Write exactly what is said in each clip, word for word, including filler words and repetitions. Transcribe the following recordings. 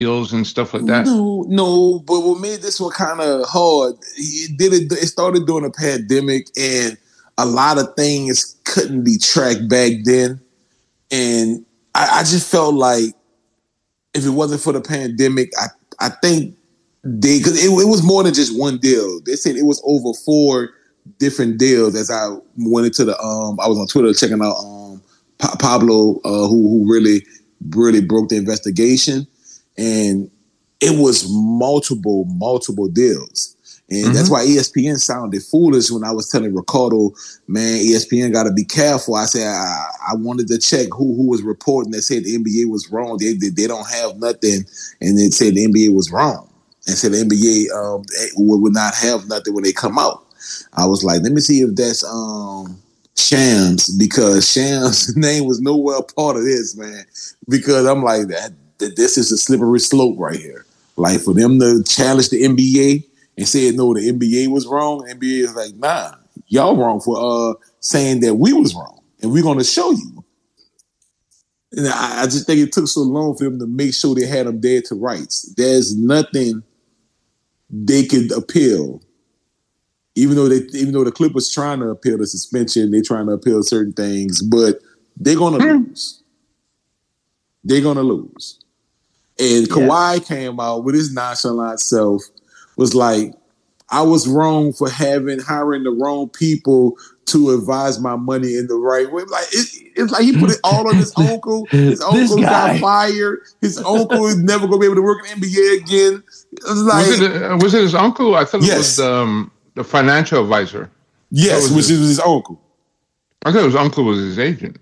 deals and stuff like that? No, no. But what made this one kind of hard, it did it. It started during a pandemic, and a lot of things couldn't be tracked back then. And I, I just felt like if it wasn't for the pandemic, I I think they because it, it was more than just one deal. They said it was over four different deals. As I went into the um, I was on Twitter checking out um pa- Pablo, uh, who who really really broke the investigation, and it was multiple multiple deals. And mm-hmm. that's why E S P N sounded foolish when I was telling Ricardo, man, E S P N got to be careful. I said I, I wanted to check who who was reporting that said the N B A was wrong. They they, they don't have nothing, and they said the N B A was wrong, and said the N B A um, would not have nothing when they come out. I was like, let me see if that's um, Shams, because Shams' name was nowhere a part of this, man. Because I'm like, that, that this is a slippery slope right here. Like for them to challenge the N B A and said no, the N B A was wrong. The N B A is like, nah, y'all wrong for uh, saying that we was wrong, and we're gonna show you. And I, I just think it took so long for them to make sure they had them dead to rights. There's nothing they could appeal, even though they, even though the Clippers trying to appeal the suspension, they're trying to appeal certain things, but they're gonna mm. lose. They're gonna lose. And yeah. Kawhi came out with his nonchalant self. Was like, I was wrong for having hiring the wrong people to advise my money in the right way. Like it, it's like he put it all on his uncle. His uncle got fired. His uncle is never going to be able to work in the N B A again. It was like, was it, uh, was it his uncle? I thought yes. it was um, the financial advisor. Yes, which his, was his uncle. I thought his uncle was his agent.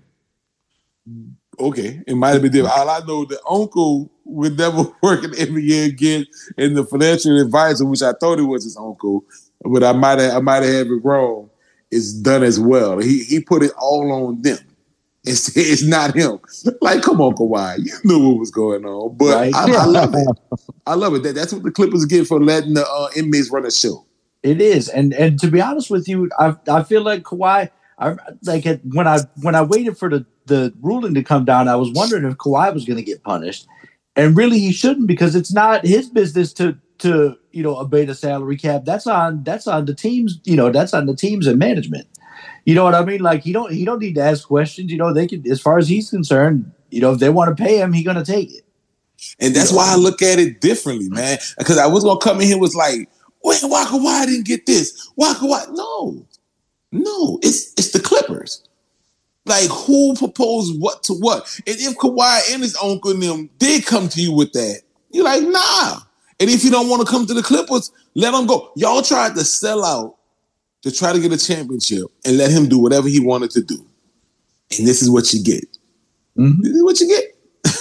Okay, it might have been different. All I know, the uncle would never work in the N B A again, and the financial advisor, which I thought it was his uncle, but I might have I might have it wrong, is done as well. He he put it all on them. It's it's not him. Like, come on, Kawhi, you knew what was going on, but right. I, I love it. I love it. That that's what the Clippers get for letting the uh, inmates run a show. It is, and and to be honest with you, I I feel like Kawhi. I like it, when I when I waited for the, the ruling to come down, I was wondering if Kawhi was going to get punished, and really he shouldn't, because it's not his business to to you know obey the salary cap. That's on that's on the teams. You know that's on the teams and management. You know what I mean? Like he don't he don't need to ask questions. You know they can, as far as he's concerned. You know if they want to pay him, he's going to take it. And that's you know? why I look at it differently, man. Because I was going to come in here was like, wait, why Kawhi didn't get this? Why Kawhi? No. No, it's it's the Clippers. Like, who proposed what to what? And if Kawhi and his uncle and them did come to you with that, you're like, nah. And if you don't want to come to the Clippers, let them go. Y'all tried to sell out to try to get a championship and let him do whatever he wanted to do. And this is what you get. Mm-hmm. This is what you get.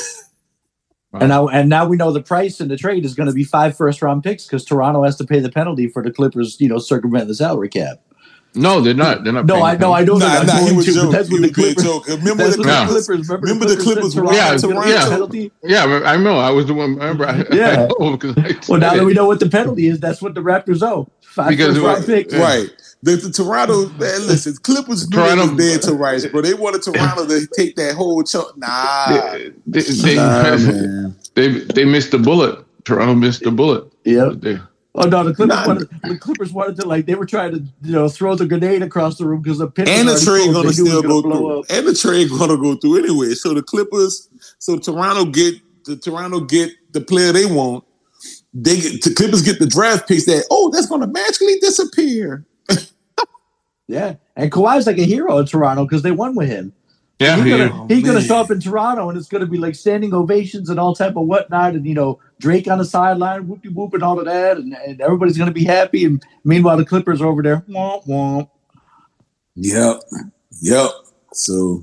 Wow. And now, and now we know the price in the trade is going to be five first round picks because Toronto has to pay the penalty for the Clippers, you know, circumvent the salary cap. No, they're not. They're not. No, I know. I know. Nah, nah, he was to, joking. That's what the Clippers. Remember the Clippers. Remember, remember the Clippers. Clippers yeah, yeah, yeah. I know. I was the one. Remember? I, yeah. I know, I well, now that we know what the penalty is, that's what the Raptors owe. Five because first round picks. Right. The, the Toronto. Man, listen, Clippers knew Toronto, they was dead to rights, bro. They wanted Toronto to take that whole chunk. Nah. They they, they, nah, man. they, they missed the bullet. Toronto missed the bullet. Yeah. Oh no, the Clippers, wanted, the Clippers wanted to like they were trying to you know throw the grenade across the room because the pin and the trade gonna still go through, up. and the trade gonna go through anyway. So the Clippers, so Toronto get the Toronto get the player they want. They get the Clippers get the draft picks that oh that's gonna magically disappear. Yeah, and Kawhi's like a hero in Toronto because they won with him. Yeah, he's gonna, oh, he's gonna show up in Toronto and it's gonna be like standing ovations and all type of whatnot, and you know Drake on the sideline, whoopty whoop and all of that, and, and everybody's gonna be happy. And meanwhile, the Clippers are over there, womp womp. Yep, yep. So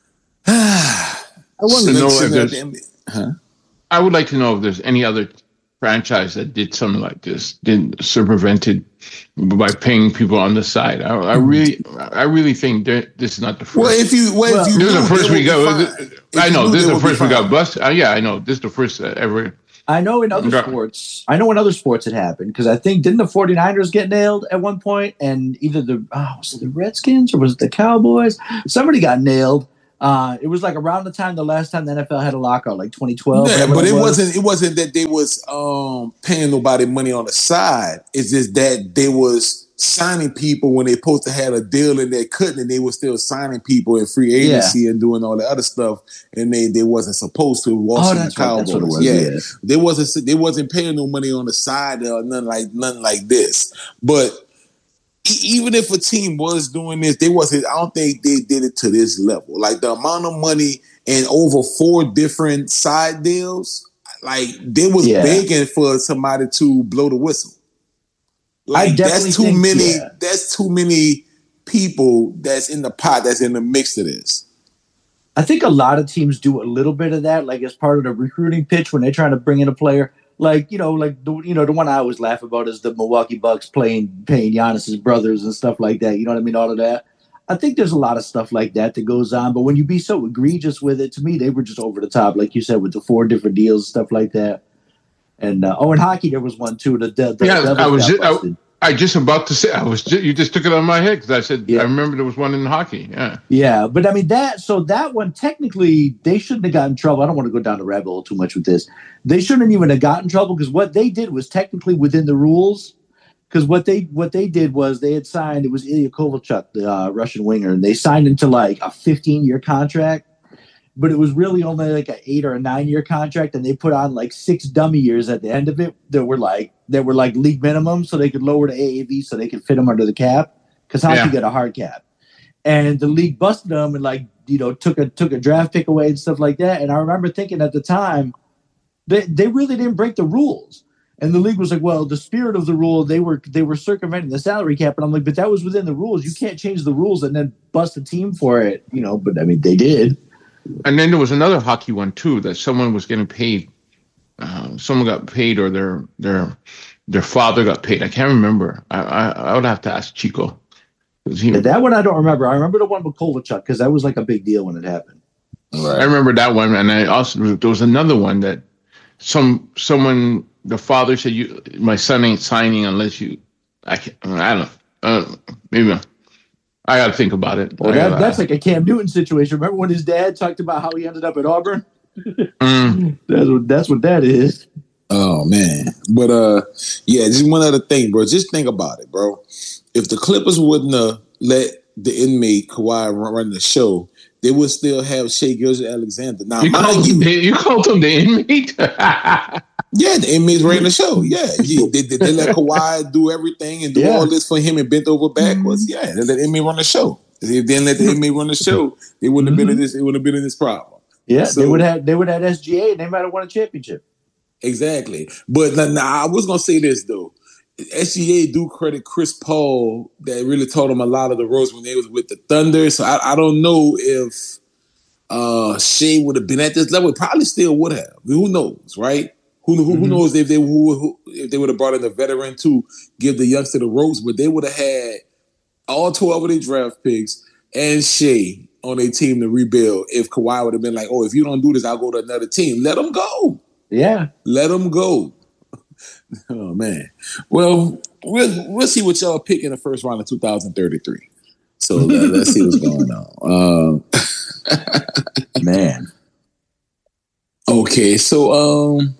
I want to know if there's. Huh? I would like to know if there's any other franchise that did something like this, did circumvented by paying people on the side. I, I really, I really think that this is not the first. Well, if you, well, well if you this knew, is the first we got. I know this is the first we got bust. Uh, yeah, I know this is the first uh, ever. I know in other sports, I know in other sports it happened because I think didn't the 49ers get nailed at one point, and either the oh, was it the Redskins or was it the Cowboys? Somebody got nailed Uh, it was like around the time the last time the N F L had a lockout, like twenty twelve. Yeah, but it was. wasn't. It wasn't that they was um, paying nobody money on the side. It's just that they was signing people when they supposed to have a deal and they couldn't, and they were still signing people in free agency yeah. and doing all the other stuff, and they, they wasn't supposed to. Washington oh, Cowboys, right. was, yeah. yeah, they wasn't they wasn't paying no money on the side or nothing like nothing like this. But even if a team was doing this, they wasn't. I don't think they did it to this level. Like the amount of money and over four different side deals, like they was yeah. begging for somebody to blow the whistle. Like that's too think, many. Yeah. That's too many people that's in the pot. That's in the mix of this. I think a lot of teams do a little bit of that, like as part of the recruiting pitch when they're trying to bring in a player. Like you know, like the you know the one I always laugh about is the Milwaukee Bucks playing paying Giannis's brothers and stuff like that. You know what I mean? All of that. I think there's a lot of stuff like that that goes on. But when you be so egregious with it, to me, they were just over the top, like you said, with the four different deals, stuff like that. And uh, oh, in hockey there was one too. The, the, the yeah, I was just, I, I just about to say I was just, you just took it on my head because I said yeah. I remember there was one in hockey. Yeah, yeah, but I mean that. So that one technically they shouldn't have gotten in trouble. I don't want to go down the rabbit hole too much with this. They shouldn't even have gotten in trouble because what they did was technically within the rules. Because what they what they did was they had signed it was Ilya Kovalchuk, the uh, Russian winger, and they signed him to like a fifteen year contract. But it was really only like an eight or a nine year contract, and they put on like six dummy years at the end of it that were like that were like league minimum, so they could lower the A A V so they could fit them under the cap. Because hockey yeah. got a hard cap, and the league busted them and like you know took a took a draft pick away and stuff like that. And I remember thinking at the time, they they really didn't break the rules, and the league was like, well, the spirit of the rule they were they were circumventing the salary cap, and I'm like, but that was within the rules. You can't change the rules and then bust a team for it, you know. But I mean, they did. And then there was another hockey one too that someone was getting paid. Uh, someone got paid, or their their their father got paid. I can't remember. I I, I would have to ask Chico. He, that one I don't remember. I remember the one with Kovalchuk because that was like a big deal when it happened. Right. I remember that one, and I also there was another one that some someone the father said, "You, my son ain't signing unless you." I can't, I don't know. Uh, maybe. I got to think about it. Well, that, that's like a Cam Newton situation. Remember when his dad talked about how he ended up at Auburn? Mm. that's what that's what that is. Oh man, but uh, yeah, just one other thing, bro. Just think about it, bro. If the Clippers wouldn't have let the inmate Kawhi run, run the show, they would still have Shai Gilgeous-Alexander. Now, you called, you, him, you called him the inmate. Yeah, the inmates ran the show. Yeah, yeah. They, they, they let Kawhi do everything and do yeah. all this for him and bent over backwards. Yeah, they let the inmate run the show. If they didn't let the inmate run the show, they wouldn't have been in this. It wouldn't have been in this problem. Yeah, so, they would have. They would have had S G A and they might have won a championship. Exactly. But now, now I was gonna say this though. S G A do credit Chris Paul that really taught him a lot of the ropes when they was with the Thunder. So I, I don't know if uh, Shai would have been at this level. Probably still would have. Who knows, right? Who, who, mm-hmm. who knows if they who, who, if they would have brought in a veteran to give the youngster the ropes, but they would have had all twelve of their draft picks and Shai on their team to rebuild. If Kawhi would have been like, "Oh, if you don't do this, I'll go to another team." Let them go. Yeah, let them go. Oh man. Well, we'll we'll see what y'all pick in the first round of two thousand thirty-three. So uh, let's see what's going on. Um, man. Okay, so um.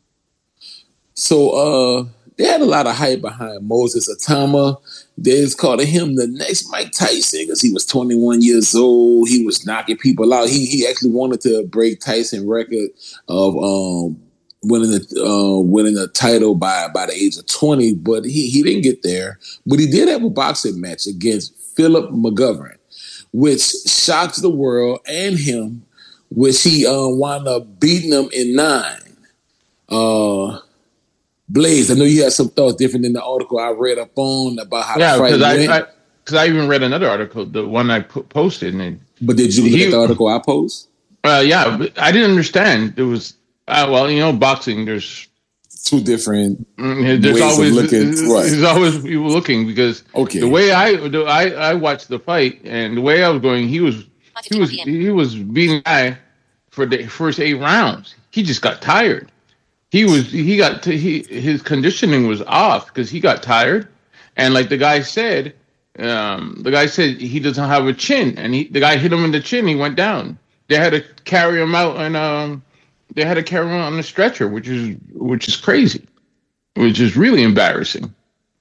So uh, they had a lot of hype behind Moses Atama. They was calling him the next Mike Tyson because he was twenty-one years old. He was knocking people out. He he actually wanted to break Tyson's record of um, winning the uh, winning a title by by the age of twenty, but he he didn't get there. But he did have a boxing match against Philip McGovern, which shocked the world and him, which he uh, wound up beating him in nine. Uh. Blaze, I know you had some thoughts different than the article I read up on about how yeah, the fight went. Yeah, because I, I even read another article, the one I po- posted. And but did you read the article I post? Uh, yeah, but I didn't understand. It was, uh, well, you know, boxing, there's... Two different there's ways always, of looking. There's, right. there's always people looking because okay. the way I, the, I I watched the fight and the way I was going, he was he was, he was beating the guy for the first eight rounds. He just got tired. He was he got to, he his conditioning was off because he got tired, and like the guy said, um, the guy said he doesn't have a chin, and he the guy hit him in the chin. He went down. They had to carry him out, and um, they had to carry him on a stretcher, which is which is crazy, which is really embarrassing.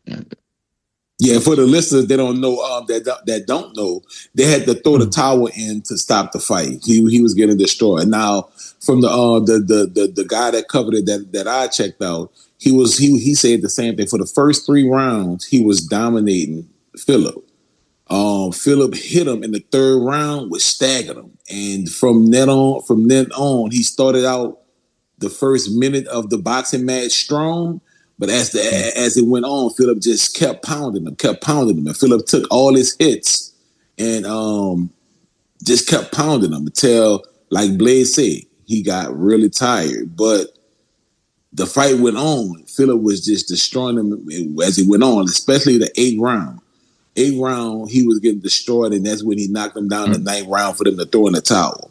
Yeah, for the listeners that don't know, um, that that don't know, they had to throw the tower in to stop the fight. He he was getting destroyed. Now, from the uh, the, the the the guy that covered it that that I checked out, he was he he said the same thing. For the first three rounds, he was dominating Philip. Um, Philip hit him in the third round, was staggering him, and from then on, from then on, he started out the first minute of the boxing match strong, but as the as it went on, Philip just kept pounding him, kept pounding him, and Philip took all his hits and um just kept pounding him until, like Blaze said, he got really tired. But the fight went on. Philip was just destroying him as it went on, especially the eighth round. Eighth round, he was getting destroyed, and that's when he knocked him down mm. the ninth round for them to throw in the towel.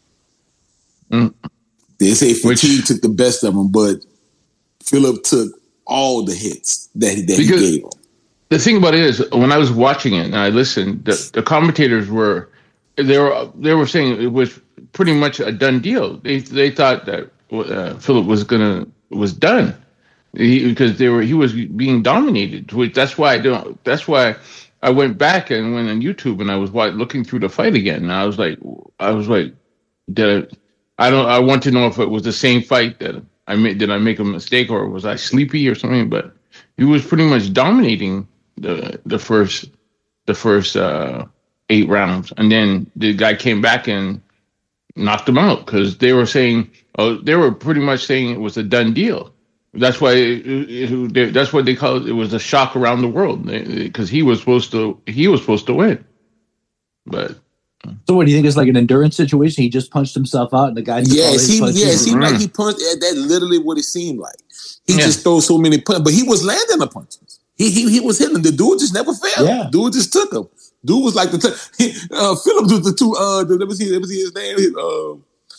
Mm. They say fatigue Which, took the best of him, but Philip took all the hits that, that he gave him. The thing about it is, when I was watching it and I listened, the, the commentators were they were they were saying it was pretty much a done deal. They they thought that uh, Philip was gonna was done he, because they were he was being dominated. Which that's why I don't. That's why. I went back and went on YouTube and I was looking through the fight again. And I was like, I was like, did I, I don't, I want to know if it was the same fight that I made. Did I make a mistake or was I sleepy or something? But he was pretty much dominating the the first the first uh, eight rounds, and then the guy came back and knocked him out because they were saying, oh, they were pretty much saying it was a done deal. That's why it, it, that's what they call it. It was a shock around the world because he was supposed to he was supposed to win. But so, what do you think? It's like an endurance situation. He just punched himself out, and the guy. Yeah, it seemed, yeah, it seemed like he punched. That literally what it seemed like. He yeah. just threw so many punches, but he was landing the punches. He he he was hitting. The dude just never failed. Yeah. Dude just took him. Dude was like the t- he, uh, Phillips was the two. Uh, the, let me see. Let me see his name. His, uh,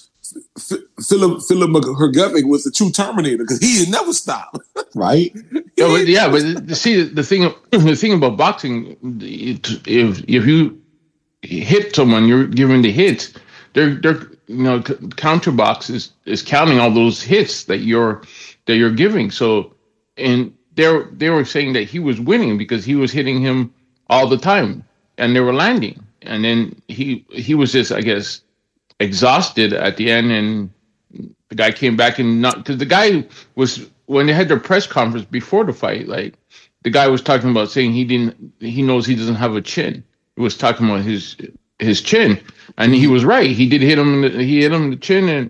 Philip Philip Hrgovic was the true Terminator because he never stopped. Right? yeah, but, yeah, but see the thing the thing about boxing, if if you hit someone, you're giving the hits. They're they're you know counter box is, is counting all those hits that you're that you're giving. So and they they were saying that he was winning because he was hitting him all the time and they were landing. And then he he was just I guess. exhausted at the end, and the guy came back and not because the guy was when they had their press conference before the fight, like the guy was talking about saying he didn't he knows he doesn't have a chin. He was talking about his his chin, and he was right. He did hit him. In the, he hit him in the chin, and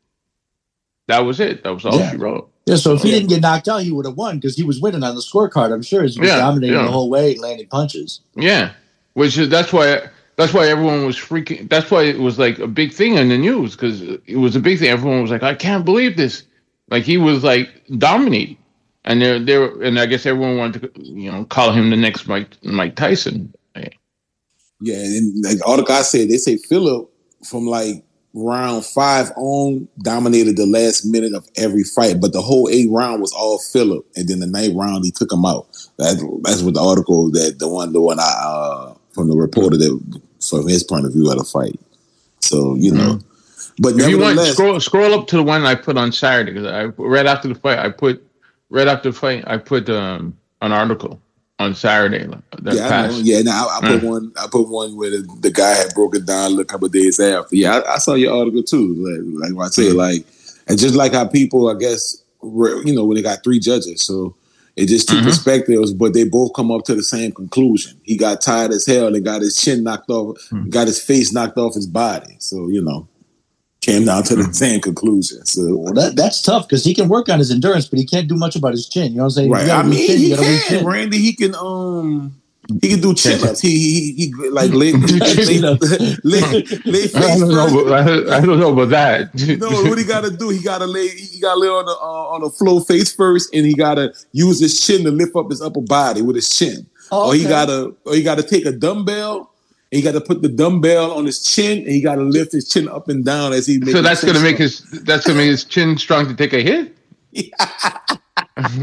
that was it. That was all yeah. she wrote. Yeah. So if he didn't get knocked out, he would have won because he was winning on the scorecard. I'm sure he was yeah, dominating yeah. the whole way, landing punches. Yeah, which is that's why. That's why everyone was freaking. That's why it was like a big thing in the news because it was a big thing. Everyone was like, "I can't believe this!" Like he was like dominating, and there, there, and I guess everyone wanted to, you know, call him the next Mike, Mike Tyson. Yeah, and like all the guys said, they say Philip from like round five on dominated the last minute of every fight, but the whole eighth round was all Philip, and then the ninth round he took him out. That, that's what the article that the one the one I uh, from the reporter that. From his point of view of the fight. So, you know. Mm. But if you want, scroll, scroll up to the one I put on Saturday. Because I right after the fight, I put, right after the fight, I put um, an article on Saturday. That yeah, I know. Yeah, no, I, I put mm. one I put one where the, the guy had broken down a couple of days after. Yeah, I, I saw your article too. Like, like I say, mm. like, and just like how people, I guess, were, you know, when they got three judges. So, it's just two mm-hmm. perspectives, but they both come up to the same conclusion. He got tired as hell and got his chin knocked off, mm-hmm. got his face knocked off his body. So, you know, came down to the mm-hmm. same conclusion. So well, that that's tough because he can work on his endurance, but he can't do much about his chin. You know what I'm saying? Right. I mean, chin, he can. Randy, he can um he can do chin ups. He, he he he like lay lay, lay, lay face I don't know. About, I don't know about that. No, what he got to do? He got to lay. He got to lay on the uh, on the floor face first, and he got to use his chin to lift up his upper body with his chin. Oh, okay. Or he got to, or he got to take a dumbbell. And he got to put the dumbbell on his chin, and he got to lift his chin up and down as he. Makes so that's gonna make his that's gonna make his chin strong to take a hit. Yeah.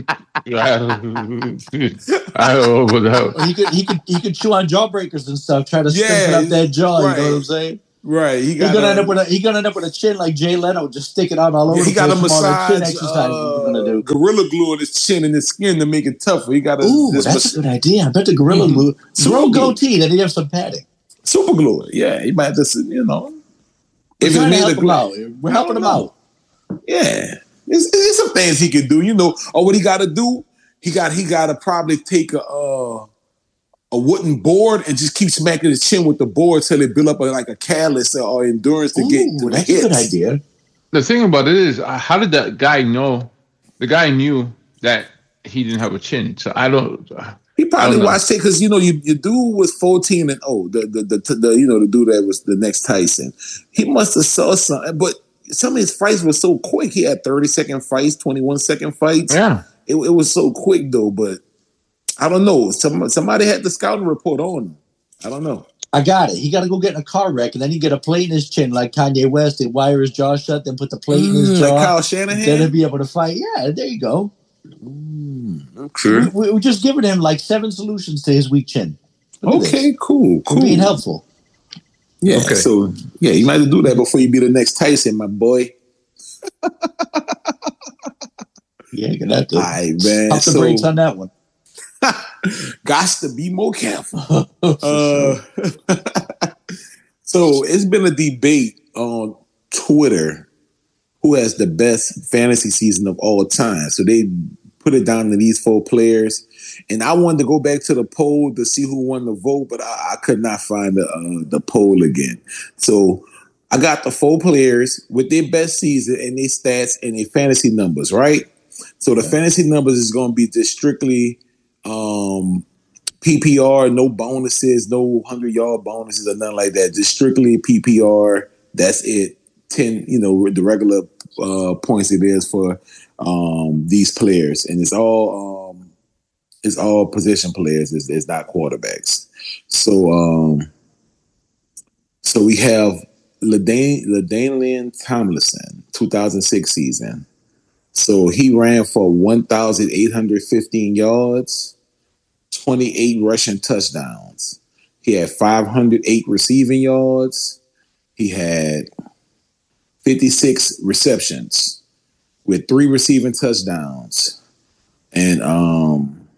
I don't know about that. He could he could he could chew on jawbreakers and stuff, try to yeah, strengthen up that jaw. Right. You know what I'm saying? Right. He got he's gonna end up with a he gonna end up with a chin like Jay Leno, just sticking out all over. Yeah, he the got place a massage. Chin exercise uh, gonna do. Gorilla glue on his chin and his skin to make it tougher. He got a. Ooh, that's mas- a good idea. I bet the gorilla mm-hmm. glue. Grow goatee. Then he have some padding. Super glue. Yeah, he might just you know. We're if trying to help him out. We're helping him out. Yeah, there's, there's some things he can do. You know, or what he got to do. He got he got to probably take a. Uh, a wooden board and just keep smacking his chin with the board till it build up a, like a callus or endurance to Ooh, get to that's hits. a good idea. The thing about it is, uh, how did that guy know? The guy knew that he didn't have a chin, so I don't. Uh, he probably don't watched it because you know you, your dude was fourteen and oh the the, the the you know the dude that was the next Tyson. He must have saw something, but some of his fights were so quick. He had thirty second fights, twenty-one second fights. Yeah, it, it was so quick though, but. I don't know. Some, somebody had the scouting report on him. I don't know. I got it. He got to go get in a car wreck, and then he get a plate in his chin like Kanye West. They wire his jaw shut, then put the plate mm, in his jaw. Like Kyle Shanahan? Then he'll be able to fight. Yeah, there you go. Mm, okay. We, we're just giving him like seven solutions to his weak chin. Okay, cool, cool. We're being helpful. Yeah, okay. So, yeah, you might have to do that before you be the next Tyson, my boy. Yeah, you're going to have to All right, man. pop the so, brakes on that one. Gots to be more careful. uh, so it's been a debate on Twitter who has the best fantasy season of all time. So they put it down to these four players, and I wanted to go back to the poll to see who won the vote, but I, I could not find the uh, the poll again. So I got the four players with their best season and their stats and their fantasy numbers. Right. So the fantasy numbers is going to be just strictly. Um, P P R, no bonuses, no hundred yard bonuses or nothing like that. Just strictly P P R. That's it. Ten, you know, the regular uh, points it is for um, these players, and it's all um, it's all position players. It's, it's not quarterbacks. So, um, so we have LaDain LaDainian Tomlinson, two thousand six season. So he ran for one thousand eight hundred fifteen yards, twenty-eight rushing touchdowns. He had five hundred eight receiving yards. He had fifty-six receptions with three receiving touchdowns. And um,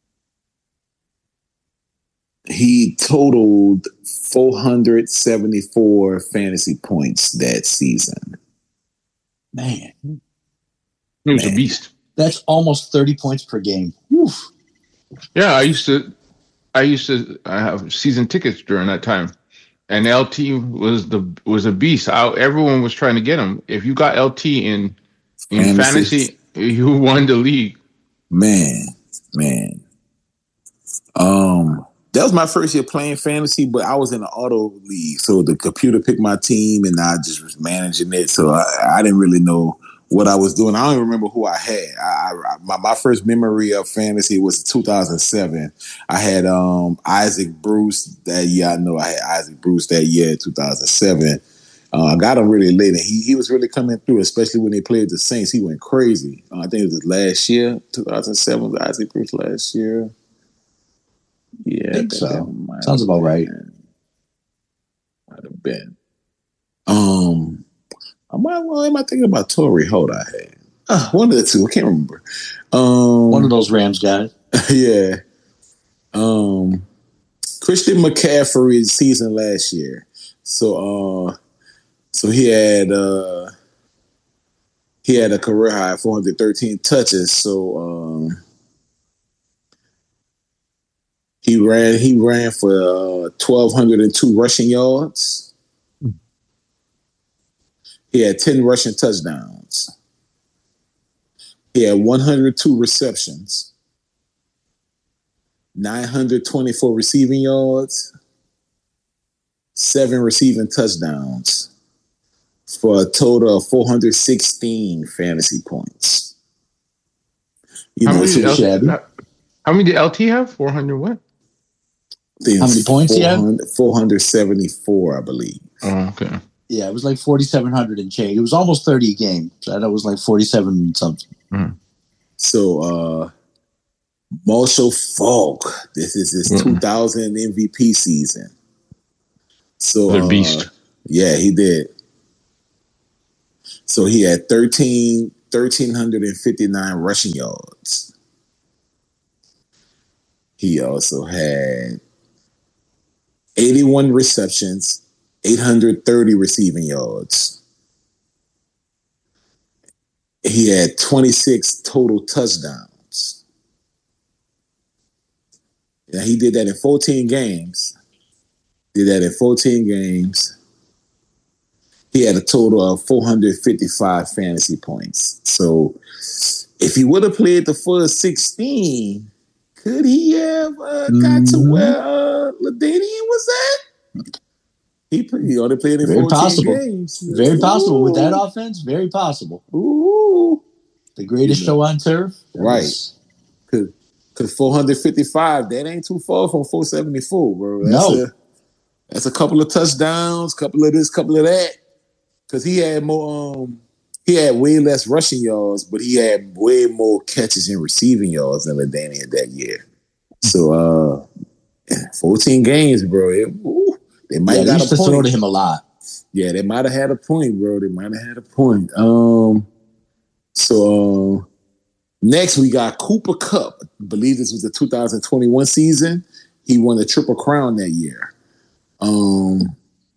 he totaled four hundred seventy-four fantasy points that season. Man. He was Man. a beast. That's almost thirty points per game. Oof. Yeah, I used to, I used to I have season tickets during that time, and L T was the was a beast. I, everyone was trying to get him. If you got L T in in fantasy, you won the league. Man, man. Um, that was my first year playing fantasy, but I was in an auto league, so the computer picked my team, and I just was managing it. So I, I didn't really know what I was doing. I don't even remember who I had. I, I, my, my first memory of fantasy was two thousand seven. I had um, Isaac Bruce that year. I know I had Isaac Bruce that year, two thousand seven. Uh, I got him really late, and he he was really coming through, especially when they played the Saints. He went crazy. Uh, I think it was last year, two thousand seven, was Isaac Bruce last year. Yeah, I think so. Sounds about right. Might have been. Um, I might. Well, am I thinking about Torrey Holt? I had uh, one of the two. I can't remember. Um, one of those Rams guys. Yeah. Um, Christian McCaffrey's season last year. So, uh, so he had uh, he had a career high four hundred thirteen touches. So. Um, He ran. He ran for uh, twelve hundred two rushing yards. He had ten rushing touchdowns. He had one hundred two receptions, nine hundred twenty-four receiving yards, seven receiving touchdowns, for a total of four hundred sixteen fantasy points. You how know, many L- shabby. How many did L T have? four hundred what? How many points he had? four hundred seventy-four, I believe. Oh, okay. Yeah, it was like forty-seven hundred and change. It was almost thirty a game. So that was like forty-seven something. Mm. So, uh, Marshall Faulk. This is his mm-hmm. two thousand M V P season. So, the uh, beast. Yeah, he did. So he had thirteen, one thousand three hundred fifty-nine rushing yards. He also had eighty-one receptions, eight hundred thirty receiving yards. He had twenty-six total touchdowns. Now, he did that in fourteen games. Did that in fourteen games. He had a total of four hundred fifty-five fantasy points. So if he would have played the full sixteen, could he have uh, got mm-hmm. to where uh, LaDainian was at? He, he only played in very fourteen possible. games. Very Ooh. possible. With that offense, very possible. Ooh. The greatest yeah. show on turf. Right. Because was... four hundred fifty-five, that ain't too far from four seventy-four, bro. That's no. A, that's a couple of touchdowns, couple of this, couple of that. Because he had more, um, he had way less rushing yards, but he had way more catches and receiving yards than LaDainian that year. So, uh, fourteen games, bro. It, ooh, they might yeah, have got a point. Throw to him a lot. Yeah, they might have had a point, bro. They might have had a point. Um, so uh, next we got Cooper Kupp. I believe this was the two thousand twenty-one season. He won the Triple Crown that year. Um.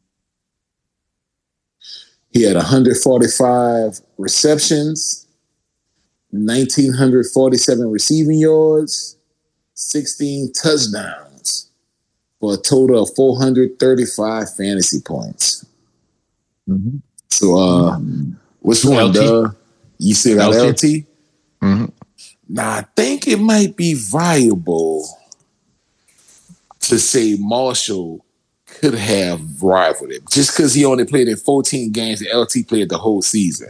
He had one hundred forty-five receptions, one thousand nine hundred forty-seven receiving yards, sixteen touchdowns, for a total of four hundred thirty-five fantasy points. Mm-hmm. So, uh, which one, duh? You still got L T? Mm-hmm. Now, I think it might be viable to say Marshall could have rivaled him just because he only played in fourteen games and L T played the whole season.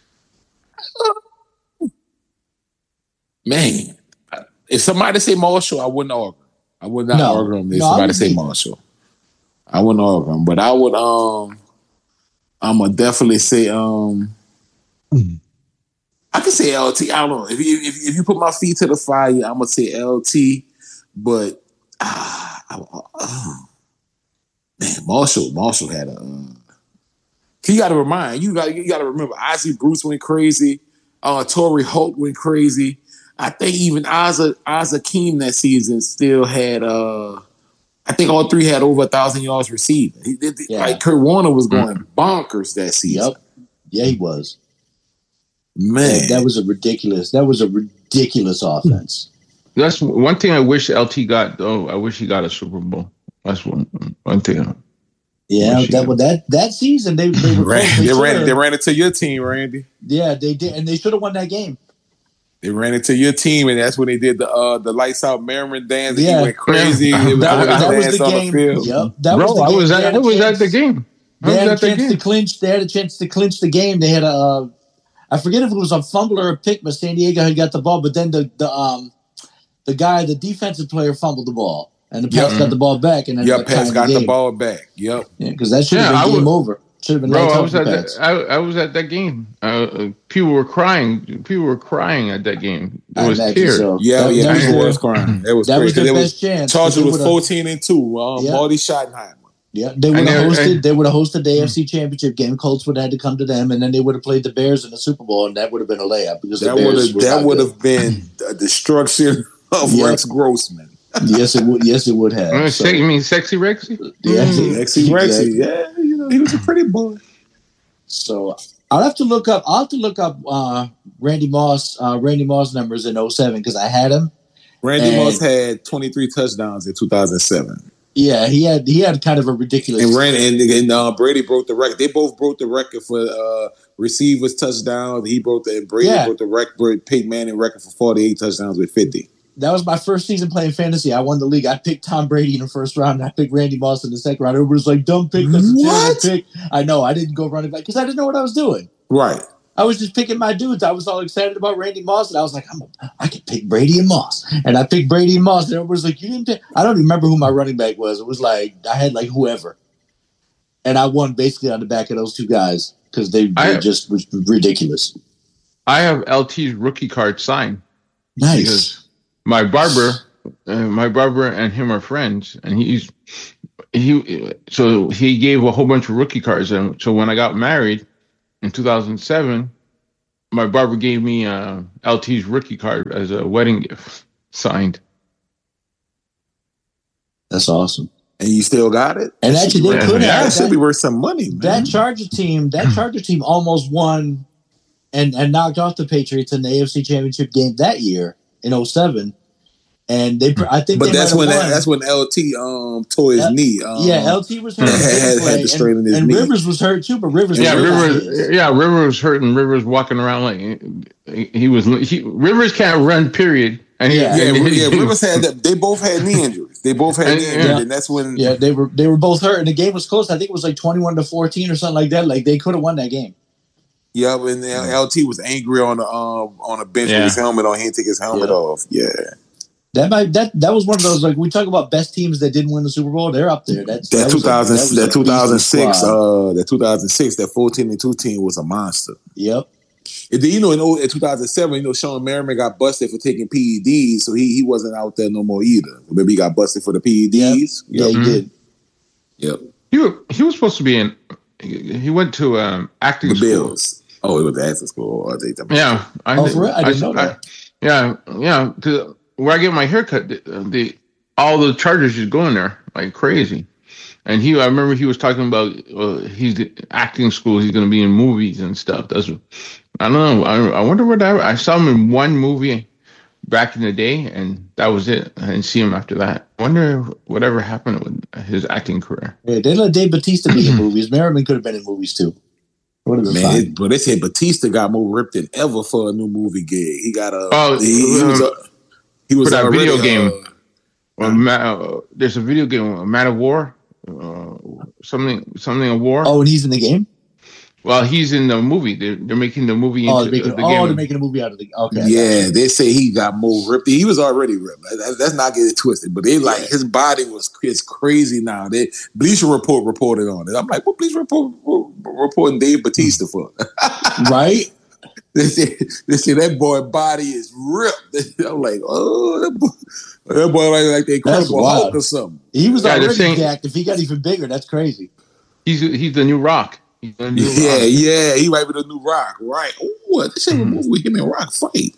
Man, if somebody say Marshall, I wouldn't argue. I would not no, argue him if no, somebody say be... Marshall. I wouldn't argue him, but I would. Um, I'm gonna definitely say. Um, mm. I can say L T. I don't know if you if, if you put my feet to the fire, I'm gonna say L T. But ah, I, uh, man, Marshall, Marshall had a. Uh, you got to remind you got you got to remember. Ozzie Bruce went crazy. Uh, Torrey Holt went crazy. I think even Ozzie Keem that season still had. Uh, I think all three had over a thousand yards receiving. He did, yeah. Like Kurt Warner was going mm-hmm. bonkers that season. Yep. Yeah, he was. Man, that, that was a ridiculous. That was a ridiculous offense. That's one thing I wish L T got. Though I wish he got a Super Bowl. That's one one thing. Yeah, that well, that that season they they, were ran, they, they ran they ran into your team, Randy. Yeah, they did, and they should have won that game. They ran into your team, and that's when they did the uh, the lights out Merriman dance. And yeah, he went crazy. Yeah. It was that, that was the game. The yep, that Bro, was the I game. was at I was chance, at the game. I they was had at a chance the game. to clinch. They had a chance to clinch the game. They had a. Uh, I forget if it was a fumble or a pick, but San Diego had got the ball. But then the the um the guy, the defensive player, fumbled the ball, and the Pats yep. got the ball back. And then yep, Pats got the, the ball back. Yep, yeah, because that should have yeah, been I game was, over. Should have been. Bro, I was at that, I, I was at that game. Uh, people were crying. People were crying at that game. There was tears. So. Yeah, that, yeah, people was crying. It was that crazy. was the it best was, chance. Chargers was fourteen and two. Um, yeah. Marty Schottenheimer. Yeah, they would have hosted. And, they would have hosted the A F C Championship game. Colts would have had to come to them, and then they would have played the Bears in the Super Bowl, and that would have been a layup because that would have that would have been a destruction of yep. Rex Grossman. Yes, it would. Yes, it would have. Uh, so. You mean Sexy Rexy? Yeah, mm. Sexy Rexy. Yeah, you know he was a pretty boy. So I'll have to look up. I'll have to look up uh, Randy Moss. Uh, Randy Moss numbers in oh seven because I had him. Randy and, Moss had twenty-three touchdowns in two thousand seven. Yeah, he had he had kind of a ridiculous. And Randy and, and uh, Brady broke the record. They both broke the record for uh, receivers touchdowns. He broke the and Brady yeah. broke the record. Peyton Manning record for forty-eight touchdowns with fifty. That was my first season playing fantasy. I won the league. I picked Tom Brady in the first round. And I picked Randy Moss in the second round. Everybody was like, "Dumb pick." That's a what? Pick. I know. I didn't go running back because I didn't know what I was doing. Right. I was just picking my dudes. I was all excited about Randy Moss, and I was like, I'm a, I can pick Brady and Moss. And I picked Brady and Moss, and everybody was like, you didn't pick. I don't even remember who my running back was. It was like, I had like whoever. And I won basically on the back of those two guys because they, they have, just was ridiculous. I have L T's rookie card signed. Nice. my barber, uh, my barber and him are friends, and he's he. So he gave a whole bunch of rookie cards, and so when I got married in two thousand seven, my barber gave me uh, L T's rookie card as a wedding gift, signed. That's awesome. And you still got it? And actually, they could have. That should be worth some money, man. That Charger team, that Charger team almost won and, and knocked off the Patriots in the A F C Championship game that year in oh seven. And they, I think, but they that's when that, that's when L T um tore his L- knee. Um, yeah, L T was hurt. had, had, had to straighten his and, knee. And Rivers was hurt too, but Rivers, yeah, Rivers, yeah, Rivers was hurt, and Rivers walking around like he was. He, Rivers can't run, period. And he, yeah, yeah, yeah, Rivers had that. They both had knee injuries. They both had and, knee injuries, yeah. and that's when. Yeah, they were they were both hurt, and the game was close. I think it was like twenty-one to fourteen or something like that. Like they could have won that game. Yeah, and L T was angry on the um on the bench yeah. with his helmet on. He didn't take his helmet yeah. off. Yeah. That might that that was one of those, like, we talk about best teams that didn't win the Super Bowl. They're up there. That's that, that two thousand was a, that, that two thousand six uh that two thousand six that fourteen and two team was a monster. Yep. And then, you know, in, in two thousand seven, you know, Sean Merriman got busted for taking P E Ds, so he he wasn't out there no more either. Maybe he got busted for the P E Ds. Yep. Yeah, yep. he did. Yep. He was, he was supposed to be in. He went to um, acting the school. Bills. Oh, he went to acting school. Yeah, I, oh, for real? I didn't I, know that. I, yeah, yeah. To, where I get my haircut, the, the all the Chargers just going there like crazy. And he, I remember he was talking about uh, he's acting school. He's going to be in movies and stuff. That's, I don't know. I, I wonder what I, I saw him in one movie back in the day, and that was it. I didn't see him after that. I wonder whatever happened with his acting career. Yeah, they let Dave Bautista be in movies. Merriman could have been in movies too. Man, but they said Batista got more ripped than ever for a new movie gig. He got a. Oh, he, he was. A, he was for that already, video game. Uh, well, Ma- uh, there's a video game, Man of War. Uh, something, something of war. Oh, and he's in the game. Well, he's in the movie. They're, they're making the movie. Oh, into they're making, the, the oh, game. they're making a movie out of the. Okay. Yeah, they say he got more ripped. He was already ripped. Let's not get it twisted. But they like his body was is crazy now. They Bleacher Report reported on it. I'm like, what Bleacher Report reporting Dave Bautista for? Right. They say, they say that boy body is ripped. I'm like, oh, that boy, that boy like, like the Incredible Hulk or something. He was yeah, already saying, jacked. If he got even bigger, that's crazy. He's he's the new Rock. He's the new yeah, Rock. yeah, he might be the new Rock, right? Ooh, this is a movie with him and Rock fight.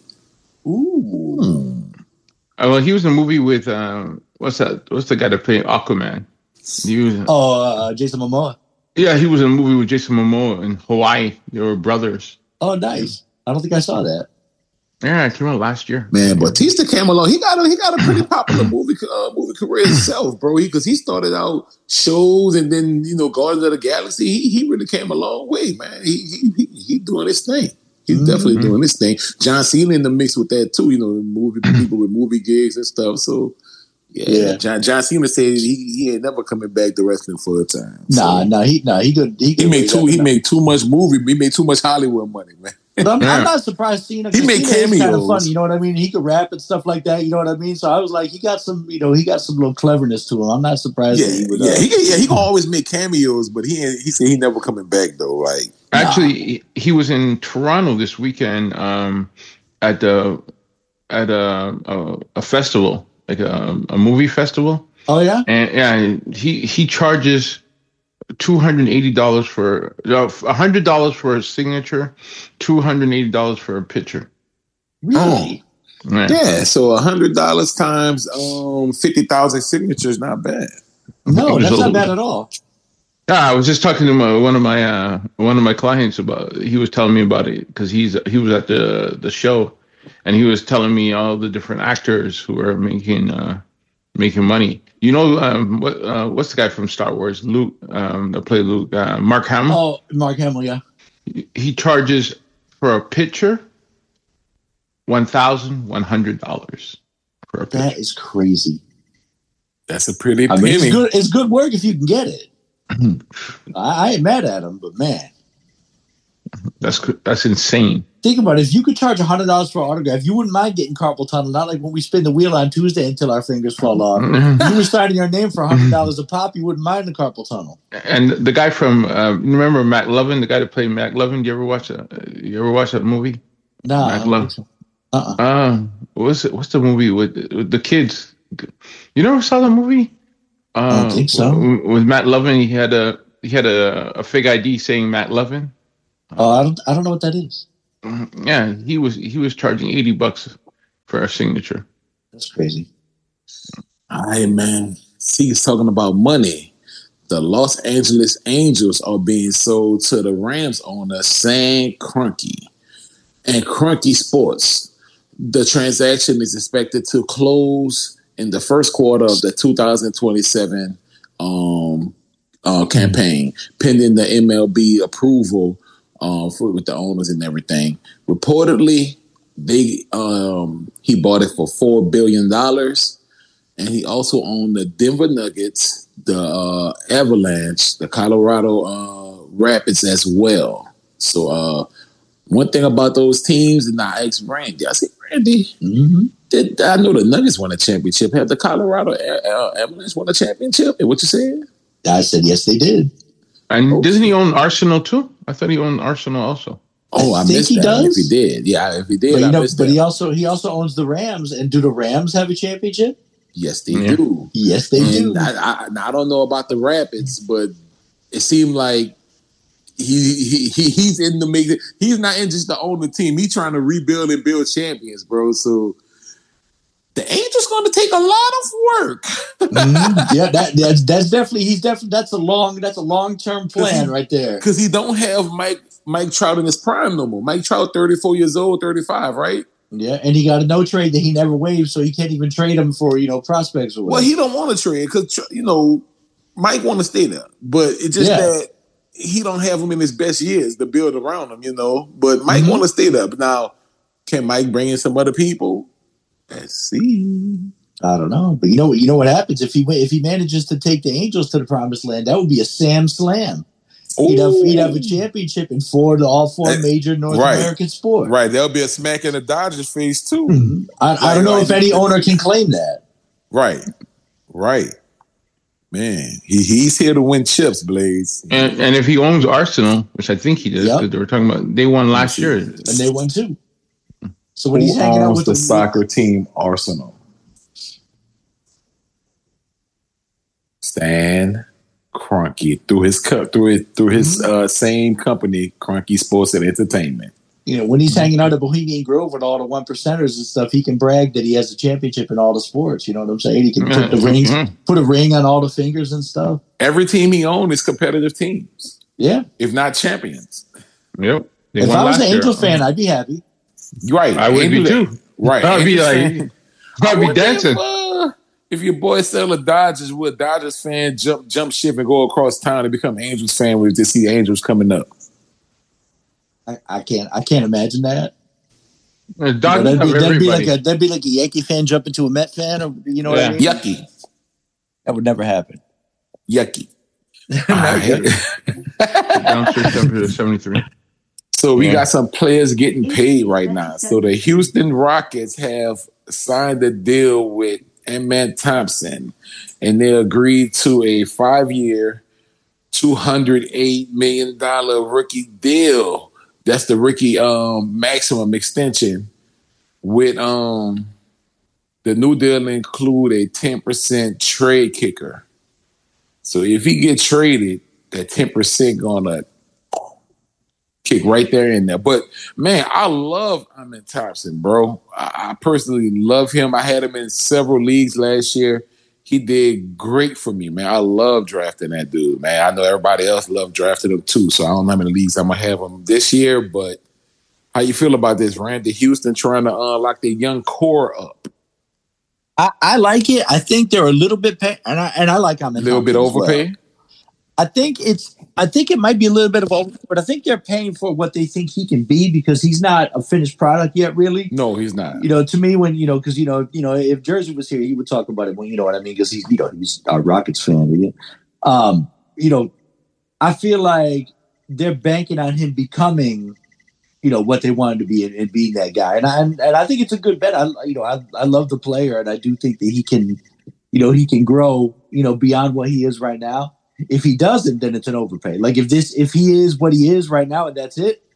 Ooh. Hmm. Uh, well, he was in a movie with um, what's that? What's the guy that played Aquaman? He was, oh, uh, Jason Momoa. Yeah, he was in a movie with Jason Momoa in Hawaii. They were brothers. Oh, nice. I don't think I saw that. Yeah, it came out last year. Man, Batista came along. He got a he got a pretty popular movie uh, movie career himself, bro. Because he, he started out shows and then, you know, Guardians of the Galaxy. He he really came a long way, man. He he he, he doing his thing. He's mm-hmm. definitely doing his thing. John Cena in the mix with that too. You know, the movie people with movie gigs and stuff. So yeah, yeah. John John Cena said he he ain't never coming back to wrestling full time. So. Nah, nah, he nah he could he, he made too he made too much movie. He made too much Hollywood money, man. But I'm, yeah. I'm not surprised Cena. He made Cena cameos. Kind of fun, you know what I mean? He could rap and stuff like that. You know what I mean? So I was like, he got some, you know, he got some little cleverness to him. I'm not surprised. Yeah, that he would, yeah, uh, he, yeah. He can always make cameos, but he he said he never coming back though. Like actually, nah. he was in Toronto this weekend um, at the at a, a a festival, like a, a movie festival. Oh yeah, and yeah, he he charges two hundred eighty dollars for uh, one hundred dollars for a signature, two hundred eighty dollars for a picture. Really? Oh. Yeah. yeah. So one hundred dollars times um fifty thousand signatures, not bad. No, that's not bad at all. Yeah, I was just talking to my, one of my uh, one of my clients about. He was telling me about it because he's he was at the the show, and he was telling me all the different actors who are making uh, making money. You know, um, what uh, what's the guy from Star Wars? Luke, um, that played Luke. Uh, Mark Hamill. Oh, Mark Hamill, yeah. He charges for a picture one thousand one hundred dollars for a picture. That is crazy. That's a pretty. I mean, it's good. It's good work if you can get it. I, I ain't mad at him, but man, that's that's insane. Think about it. If you could charge one hundred dollars for an autograph, you wouldn't mind getting carpal tunnel. Not like when we spin the wheel on Tuesday until our fingers fall off. If you were signing your name for one hundred dollars a pop, you wouldn't mind the carpal tunnel. And the guy from, uh, remember Matt Lovin, the guy that played Matt Lovin? Do you ever watch that? You ever watch that movie? No. Matt Lovin. So. Uh-uh. Uh, what was it? What's the movie with, with the kids? You never saw the movie? Uh, I don't think so. With Matt Lovin, he had a he had a, a fake I D saying Matt Lovin. Oh, I don't I don't know what that is. Yeah, he was he was charging eighty bucks for a signature. That's crazy. All right, man. See, he's talking about money. The Los Angeles Angels are being sold to the Rams owner Sam Kroenke and Kroenke Sports. The transaction is expected to close in the first quarter of the two thousand twenty-seven um, uh, campaign, pending the M L B approval uh, for, with the owners and everything. Reportedly, they um, he bought it for four billion dollars. And he also owned the Denver Nuggets, the uh, Avalanche, the Colorado uh, Rapids as well. So uh, one thing about those teams, and I asked Randy, I said, Randy, mm-hmm. did, I know the Nuggets won a championship. Have the Colorado uh, Avalanche won a championship? And what you said? I said, yes, they did. And oh. Doesn't he own Arsenal too? I thought he owned Arsenal also. Oh, I, I missed he that. Does? If he did, yeah, if he did, but, you I know, missed but that. he also he also owns the Rams. And do the Rams have a championship? Yes, they yeah. do. Yes, they and do. I, I, I don't know about the Rapids, but it seemed like he, he, he he's in the mix. He's not in just to own the team. He's trying to rebuild and build champions, bro. So the Angels going to take a lot of work. mm-hmm. Yeah, that, that's that's definitely he's definitely that's a long that's a long term plan he, right there. Because he don't have Mike Mike Trout in his prime no more. Mike Trout, thirty-four years old, thirty-five, right? Yeah, and he got a no trade that he never waived, so he can't even trade him for, you know, prospects or whatever. Well, he don't want to trade because, you know, Mike want to stay there. But it's just yeah. that he don't have him in his best years to build around him, you know. But Mike mm-hmm. want to stay there. But now, can Mike bring in some other people? Let's see. I don't know. But you know, you know what happens if he if he manages to take the Angels to the promised land? That would be a Sam Slam. He'd have, he'd have a championship in four to all four major North right. American sports. Right. There'll be a smack in the Dodgers face too. Mm-hmm. I, I don't know like, if any owner can claim that. Right. Right. Man, he, he's here to win chips, Blaze. And, and if he owns Arsenal, which I think he does, yep. they were talking about, they won last year. And they won too. So when Who he's hanging out with the, the soccer team Arsenal? Stan Kroenke through his through his through his uh, same company, Kroenke Sports and Entertainment. You know, when he's hanging out at Bohemian Grove with all the one percenters and stuff, he can brag that he has a championship in all the sports. You know what I'm saying? He can put the rings, put a ring on all the fingers and stuff. Every team he owns is competitive teams. Yeah, if not champions. Yep. They if I was an Angel fan, I'd be happy. Right, I would be too. Right, I'd be like, I'd be dancing. If your boy sell a Dodgers, would a Dodgers fan jump jump ship and go across town and become Angels fan with to see Angels coming up? I, I can't. I can't imagine that. Uh, you know, that'd, be, that'd be like a that'd be like a Yankee fan jump into a Met fan, or you know yeah. what I mean? Yucky. That would never happen. Yucky. Down seventy-three. So we yeah. got some players getting paid right now. So the Houston Rockets have signed a deal with Amen Thompson, and they agreed to a five-year, two hundred eight million dollars rookie deal. That's the rookie um, maximum extension. With um, the new deal include a ten percent trade kicker. So if he gets traded, that ten percent gonna kick right there in there. But man, I love Amen Thompson, bro. I, I personally love him. I had him in several leagues last year. He did great for me, man. I love drafting that dude, man. I know everybody else loved drafting him too, so I don't know how many leagues I'm gonna have him this year. But how you feel about this, Randy? Houston trying to unlock the young core up. I, I like it. I think they're a little bit pay, and I and I like Amen. A little bit overpay. Well. I think it's. I think it might be a little bit of over, but I think they're paying for what they think he can be because he's not a finished product yet, really. No, he's not. You know, to me, when you know, because you know, you know, if Jersey was here, he would talk about it. When you know what I mean, because he's, you know, he's a Rockets fan. Again. Um, you know, I feel like they're banking on him becoming, you know, what they wanted to be and, and being that guy. And I and I think it's a good bet. I, you know, I I love the player, and I do think that he can, you know, he can grow, you know, beyond what he is right now. If he doesn't, then it's an overpay. Like if this, if he is what he is right now and that's it,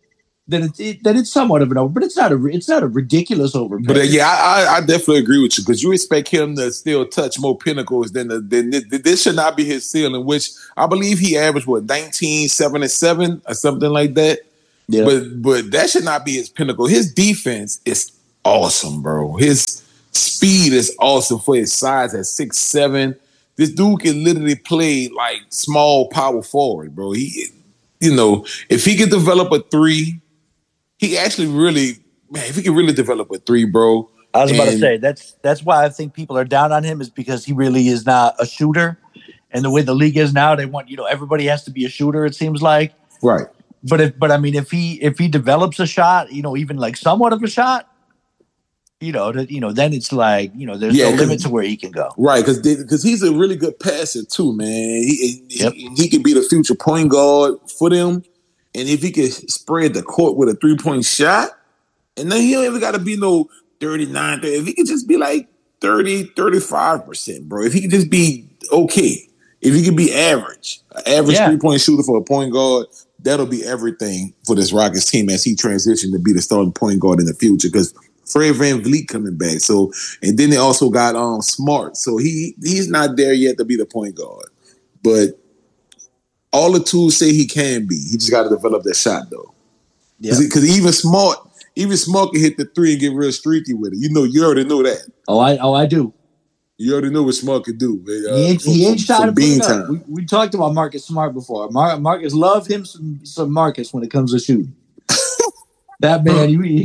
then it's it, then it's somewhat of an over, but it's not a it's not a ridiculous overpay. But uh, yeah, I, I definitely agree with you because you expect him to still touch more pinnacles than the, than this, this should not be his ceiling. Which I believe he averaged what nineteen, seven and seven or something like that. Yeah. But but that should not be his pinnacle. His defense is awesome, bro. His speed is awesome for his size at six seven. This dude can literally play like small power forward, bro. He, you know, if he could develop a three, he actually really, man, if he could really develop a three, bro. I was about and, to say that's that's why I think people are down on him is because he really is not a shooter, and the way the league is now, they want you know everybody has to be a shooter. It seems like right. But if, but I mean, if he if he develops a shot, you know, even like somewhat of a shot, you know, that you know, then it's like you know, there's yeah, no limit to where he can go. Right, because because he's a really good passer too, man. He yep. he, he could be the future point guard for them, and if he could spread the court with a three point shot, and then he don't even got to be no thirty-nine, thirty. If he could just be like thirty, thirty-five percent, bro. If he could just be okay, if he could be average, an average yeah. three point shooter for a point guard. That'll be everything for this Rockets team as he transitioned to be the starting point guard in the future because Fred VanVleet coming back. So, and then they also got um Smart. So he he's not there yet to be the point guard. But all the tools say he can be. He just got to develop that shot though. Yeah. Because even Smart, even Smart can hit the three and get real streaky with it. You know, you already know that. Oh, I oh I do. You already know what Smart can do. Man. Uh, he ain't, he ain't shot it up. We, we talked about Marcus Smart before. Mar- Marcus love him some, some Marcus when it comes to shooting. That man, he,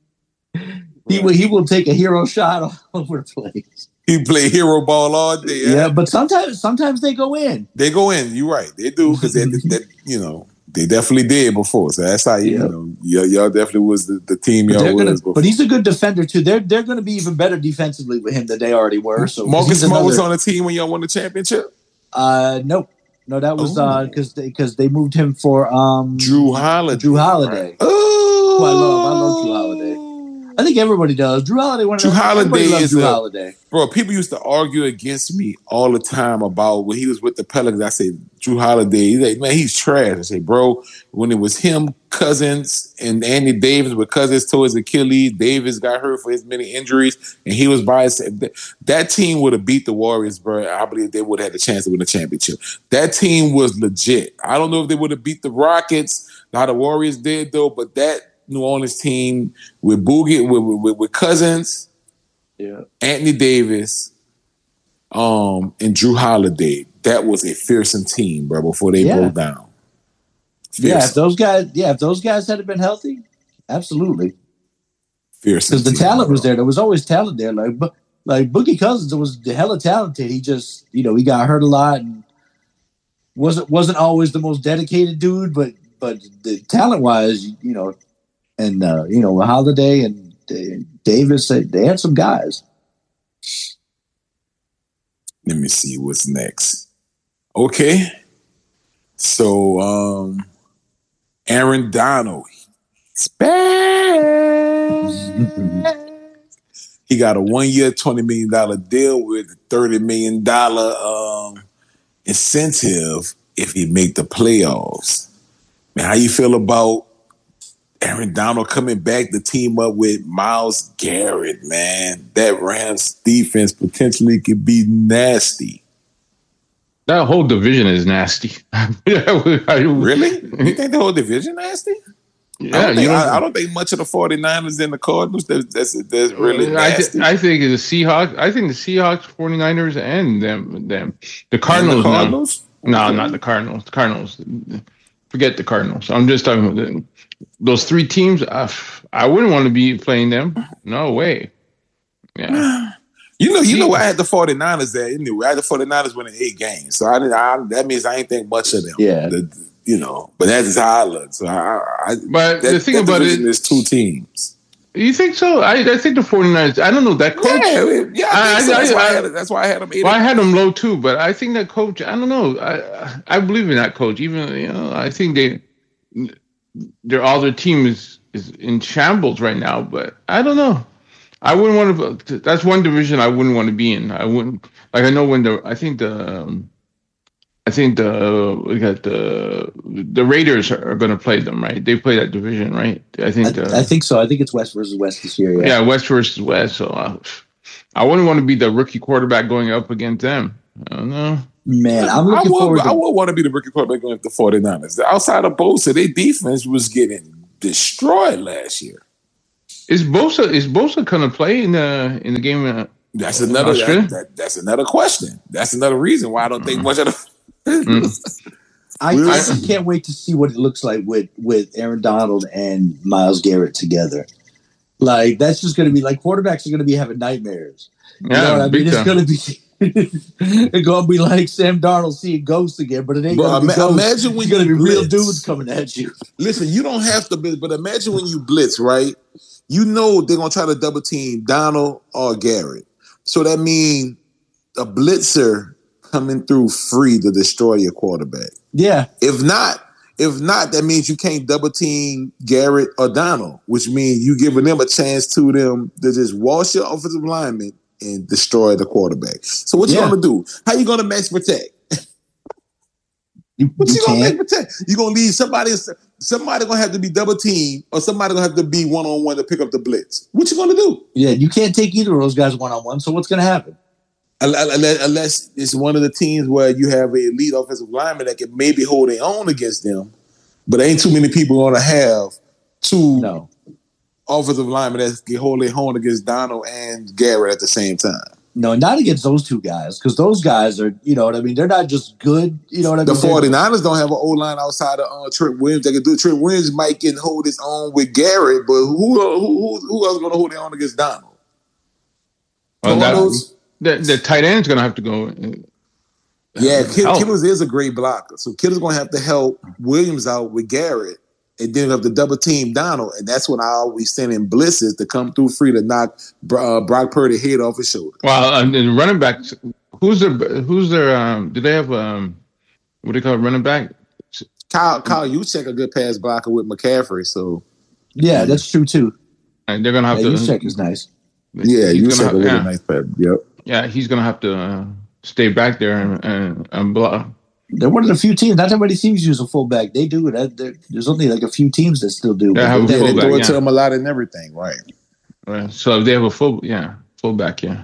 he will he will take a hero shot all over the place. He play hero ball all day. Yeah, yeah but sometimes sometimes they go in. They go in. You're right. They do because they, they, you know. They definitely did before, so that's how you, yep. you know y'all, y'all definitely was the, the team y'all was gonna, before. But he's a good defender too. They're they're going to be even better defensively with him than they already were. So Marcus Smart was on the team when y'all won the championship. Uh, no, no, that was because oh. uh, because they, they moved him for um Drew Holiday. Drew Holiday. Right. Oh, I love I love Drew Holiday. I think everybody does. Drew Holiday. One Drew Holiday is Drew a, Holiday. Bro, people used to argue against me all the time about when he was with the Pelicans. I say Drew Holiday. He's like, man, he's trash. I say, bro, when it was him, Cousins, and Andy Davis, with Cousins tore his Achilles, Davis got hurt for his many injuries, and he was by himself. That team would have beat the Warriors, bro. I believe they would have had a chance to win the championship. That team was legit. I don't know if they would have beat the Rockets, how the Warriors did, though, but that New Orleans team with Boogie, with, with, with Cousins, yeah, Anthony Davis, um, and Drew Holiday. That was a fearsome team, bro. Before they yeah. broke down. Fearsome. Yeah, if those guys, yeah, if those guys had been healthy, absolutely. Fearsome, because the team, talent bro. was there. There was always talent there. Like, like Boogie Cousins was hella talented. He just, you know, he got hurt a lot and wasn't wasn't always the most dedicated dude, but but the talent wise, you know. And, uh, you know, Holiday and uh, Davis, they, they had some guys. Let me see what's next. Okay. So, um, Aaron Donald. He got a one-year, twenty million dollars deal with a thirty million dollars um, incentive if he make the playoffs. Man, how you feel about Aaron Donald coming back to team up with Myles Garrett, man? That Rams defense potentially could be nasty. That whole division is nasty. Really? You think the whole division nasty? Yeah, I don't, think, you know, I, I don't think much of the 49ers and the Cardinals that's, that's, that's really nasty. I, th- I think the Seahawks, I think the Seahawks, 49ers, and them. them. The Cardinals, the Cardinals? No, no, not the Cardinals. The Cardinals. Forget the Cardinals. I'm just talking about the, those three teams. Uh, I wouldn't want to be playing them. No way. Yeah. You know, you know, I had the 49ers there. Anyway, I had the 49ers winning eight games. So I, I that means I ain't think much of them. Yeah. The, you know, but that's just how I look. So I, I but that, the thing about it is two teams. You think so? I, I think the 49ers, I don't know, that coach. Yeah, yeah I I, so. that's, I, why I, I had, that's why I had them eight. Well, I had them low too, but I think that coach, I don't know. I I believe in that coach. Even, you know, I think they, they're, all their team is, is in shambles right now, but I don't know. I wouldn't want to, that's one division I wouldn't want to be in. I wouldn't, like I know when the, I think the, um, I think the we got the the Raiders are, are going to play them, right? They play that division, right? I think. I, the, I think so. I think it's West versus West this year. Yeah, yeah West versus West. So uh, I wouldn't want to be the rookie quarterback going up against them. I don't know. Man, I'm looking I would, forward. To- I would want to be the rookie quarterback going up the 49ers. Outside of Bosa, their defense was getting destroyed last year. Is Bosa is Bosa going to play in the in the game? Uh, that's another that, that, that's another question. That's another reason why I don't think mm. much of the. mm. I, I can't wait to see what it looks like with with Aaron Donald and Myles Garrett together. Like that's just going to be like quarterbacks are going to be having nightmares. You yeah, know what I mean? It's going to be. It's gonna be like Sam Darnold seeing ghosts again, but it ain't Bro, gonna be ima- ghosts. Imagine when it's gonna be blitz. real dudes coming at you. Listen, you don't have to blitz, but imagine when you blitz, right? You know they're gonna try to double team Donald or Garrett. So that means a blitzer coming through free to destroy your quarterback. Yeah. If not, if not, that means you can't double team Garrett or Donald, which means you giving them a chance to them to just wash your offensive lineman and destroy the quarterback. So what you yeah. gonna do? How you gonna max protect? You, what you, you gonna max protect? You gonna leave somebody? Somebody gonna have to be double team, or somebody gonna have to be one on one to pick up the blitz. What you gonna do? Yeah, you can't take either of those guys one on one. So what's gonna happen? Unless, unless it's one of the teams where you have an elite offensive lineman that can maybe hold their own against them, but ain't too many people gonna have two. No. Offensive lineman that can hold their own against Donald and Garrett at the same time. No, not against those two guys, because those guys are, you know what I mean? They're not just good, you know what I mean? The 49ers don't have an O-line outside of uh, Trent Williams. They can do Trent Williams might can hold his own with Garrett, but who who who, who else is going to hold their own against Donald? Well, that, the, the tight end's going to have to go. Uh, yeah, Kittles is a great blocker. So Kittles going to have to help Williams out with Garrett. And then have to double team Donald, and that's when I always send in blitzes to come through free to knock uh, Brock Purdy head off his shoulder. Well, and then running backs, who's their who's their um? Do they have um? What do they call it, running back? Kyle Kyle Juszczyk a good pass blocker with McCaffrey, so yeah, that's true too. And they're gonna have yeah, to. Juszczyk is nice. Yeah, Juszczyk a really yeah. nice pass. Yep. Yeah, he's gonna have to uh, stay back there and and, and block. They're one of the few teams. Not everybody seems to use a fullback. They do. There's only like a few teams that still do. They have a they, fullback, they throw it yeah. to them a lot and everything, right? Right. So if they have a full, yeah, fullback, yeah.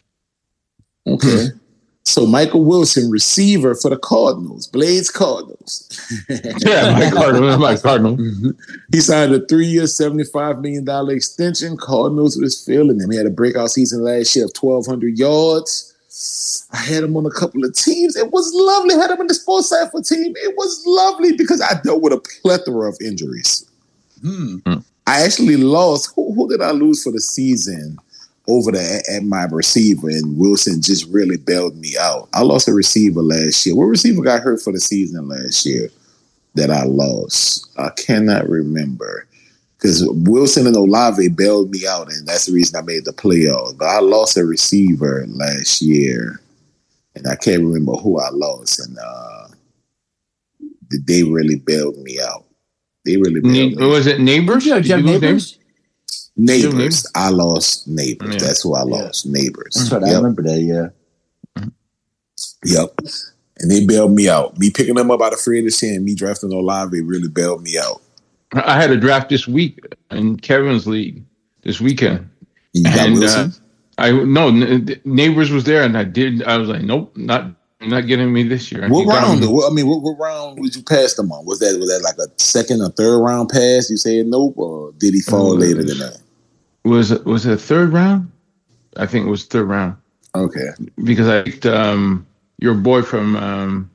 Okay. So Michael Wilson, receiver for the Cardinals, Blades Cardinals. yeah, my Cardinals, my Cardinals. Mm-hmm. He signed a three-year, seventy-five million dollars extension. Cardinals was feeling him. He had a breakout season last year of twelve hundred yards. I had him on a couple of teams. It was lovely. I had him on the sports side for team. It was lovely because I dealt with a plethora of injuries. Hmm. Hmm. I actually lost. Who, who did I lose for the season over there at, at my receiver? And Wilson just really bailed me out. I lost a receiver last year. What receiver got hurt for the season last year that I lost? I cannot remember. Because Wilson and Olave bailed me out, and that's the reason I made the playoffs. But I lost a receiver last year, and I can't remember who I lost. And uh, they really bailed me out. They really bailed ne- me out. Was it Neighbors? Did you have Neighbors? Neighbors. Neighbors. I lost Neighbors. Yeah. That's who I lost. Yeah. Neighbors. That's right. Yep. I remember that, yeah. Yep. And they bailed me out. Me picking them up out of free agency and me drafting Olave really bailed me out. I had a draft this week in Kevin's league this weekend. You got and Wilson? Uh, I no Neighbors was there, and I did. I was like, nope, not not getting me this year. What round? What, I mean, what, what round would you pass them on? Was that was that like a second or third round pass? You said nope, or did he fall uh, later than that? Was it was it a third round? I think it was third round. Okay, because I picked um, your boy from um,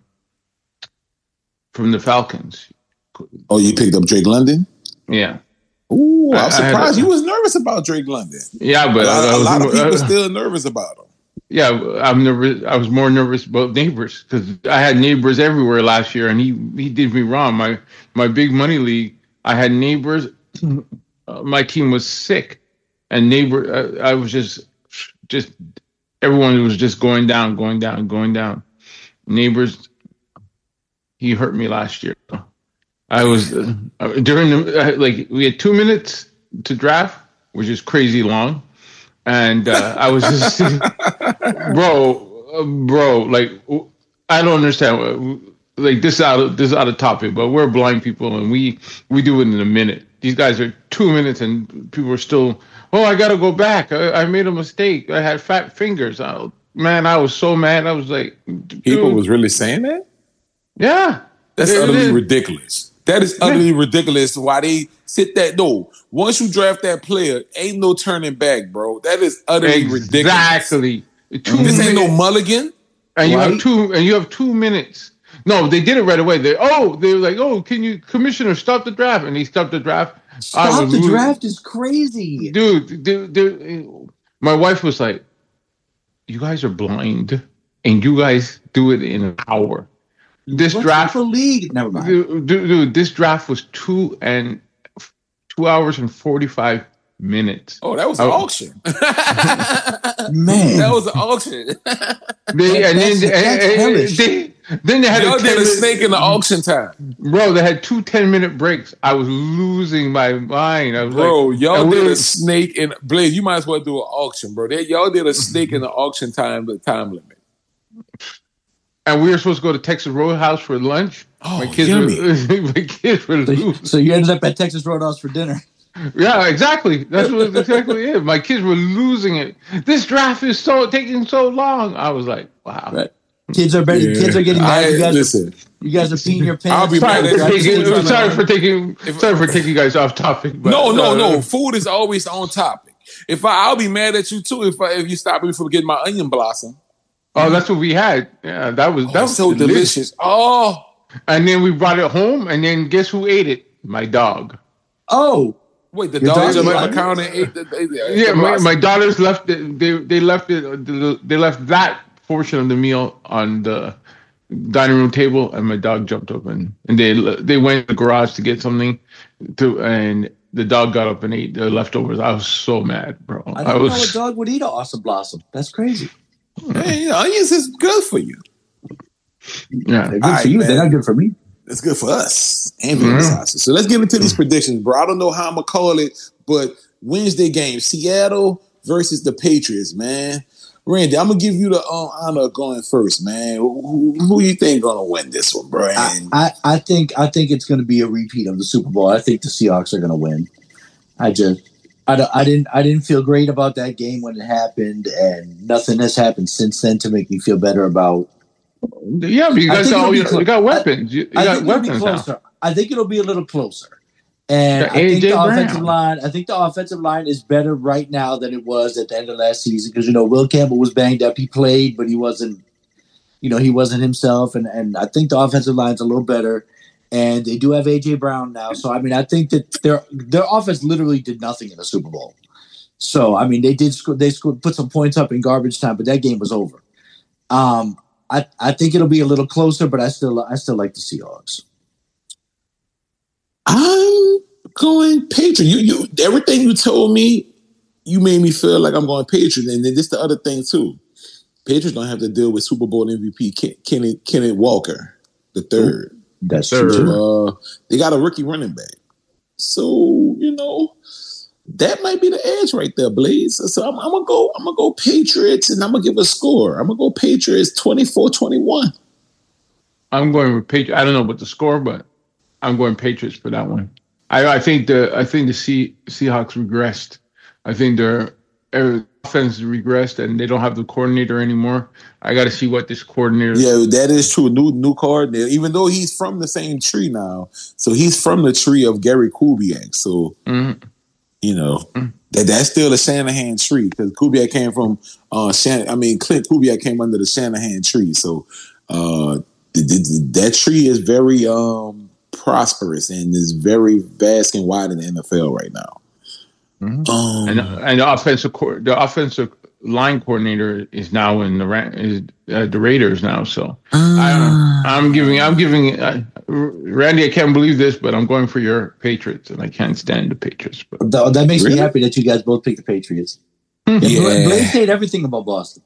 from the Falcons. Oh, you picked up Drake London? Yeah. Ooh, I'm surprised. You was nervous about Drake London. Yeah, but a lot, I, I a lot of people uh, still nervous about him. Yeah, I'm nervous. I was more nervous about Neighbors because I had Neighbors everywhere last year, and he he did me wrong. My my big money league, I had Neighbors. uh, my team was sick, and Neighbor. Uh, I was just just everyone was just going down, going down, going down. Neighbors. He hurt me last year. I was uh, during the uh, like we had two minutes to draft, which is crazy long, and uh, I was just bro, uh, bro. Like I don't understand. What, like this is out of this is out of topic, but we're blind people and we we do it in a minute. These guys are two minutes and people are still. Oh, I gotta go back. I, I made a mistake. I had fat fingers. I, man, I was so mad. I was like, dude. People was really saying that. Yeah, that's it, utterly it ridiculous. That is utterly yeah. ridiculous. Why they sit that? No, once you draft that player, ain't no turning back, bro. That is utterly exactly. ridiculous. Exactly. This ain't no mulligan. And you right? have two. And you have two minutes. No, they did it right away. They oh, they were like, oh, can you, commissioner, stop the draft? And he stopped the draft. Stop the draft is crazy, dude, dude, dude. My wife was like, "You guys are blind, and you guys do it in an hour." This What's draft, league? Never mind, dude, dude, dude. This draft was two and two hours and forty-five minutes. Oh, that was an I, auction, man. That was an auction. They, and then, and, and, they, then they had Y'all a, did a snake in the auction time, bro. They had two ten-minute breaks. I was losing my mind. I was bro, like, y'all did a snake in Blaze. You might as well do an auction, bro. They, y'all did a snake in the auction time, the time limit. And we were supposed to go to Texas Roadhouse for lunch. Oh, my kids yummy. were, my kids were so, losing. So you ended up at Texas Roadhouse for dinner. Yeah, exactly. That's what exactly it. My kids were losing it. This draft is so taking so long. I was like, wow. Right. Kids are better. Yeah. Kids are getting mad. You guys, listen, are, you guys are peeing your pants. I'll be sorry, mad for taking, sorry for taking. Sorry for taking you guys off topic. But, no, no, uh, no. Food is always on topic. If I, I'll be mad at you too if I, if you stop me from getting my onion blossom. Oh, that's what we had. Yeah, that was oh, that was so delicious. delicious. Oh, and then we brought it home, and then guess who ate it? My dog. Oh. Wait, the dogs on my account and ate the, they, they, yeah, my, my daughters left it. They they left it. They left that portion of the meal on the dining room table, and my dog jumped up and, and they they went to the garage to get something, to and the dog got up and ate the leftovers. I was so mad, bro. I don't I was, know a dog would eat an awesome blossom. That's crazy. Man, you know, onions is good for you. Yeah, they're good right, for you. Man. They're not good for me. It's good for us. And mm-hmm. So let's get into these predictions, bro. I don't know how I'm gonna call it, but Wednesday game, Seattle versus the Patriots, man. Randy, I'm gonna give you the uh, honor of going first, man. Who, who you think gonna win this one, bro? I, I, I think I think it's gonna be a repeat of the Super Bowl. I think the Seahawks are gonna win. I just I, don't, I didn't I didn't feel great about that game when it happened, and nothing has happened since then to make me feel better about. Yeah, but you guys all you, you got weapons. You, you I got think weapons it'll be closer. now. I think it'll be a little closer. And The I think A J the Brown. offensive line, I think the offensive line is better right now than it was at the end of last season because you know Will Campbell was banged up. He played, but he wasn't, you know, he wasn't himself. And and I think the offensive line's a little better. And they do have A J Brown now, so I mean, I think that their their offense literally did nothing in the Super Bowl. So I mean, they did score, they scored, put some points up in garbage time, but that game was over. Um, I I think it'll be a little closer, but I still I still like the Seahawks. I'm going Patriot. You, you, everything you told me, you made me feel like I'm going Patriot. And then this the other thing too. Patriots don't have to deal with Super Bowl M V P Ken, Kenny, Kenneth Walker the third. That's third. true. Uh, they got a rookie running back, so you know that might be the edge right there, Blaze. So I'm, I'm gonna go. I'm gonna go Patriots, and I'm gonna give a score. I'm gonna go Patriots twenty-four twenty-one. I'm going with Patriots. I don't know what the score, but I'm going Patriots for that one. I, I think the I think the C, Seahawks regressed. I think their offense regressed, and they don't have the coordinator anymore. I got to see what this coordinator. Yeah, that is true. New new coordinator, even though he's from the same tree now, so he's from the tree of Gary Kubiak. So mm-hmm. you know mm-hmm. that that's still a Shanahan tree because Kubiak came from uh Shan- I mean Clint Kubiak came under the Shanahan tree. So uh, the, the, that tree is very um. prosperous and is very vast and wide in the N F L right now. Mm-hmm. Um, and, and the offensive co- the offensive line coordinator is now in the is uh, the Raiders now. So uh, I, I'm giving I'm giving uh, Randy. I can't believe this, but I'm going for your Patriots, and I can't stand the Patriots. But that, that makes really? me happy that you guys both picked the Patriots. Yeah. yeah. Blaze said everything about Boston.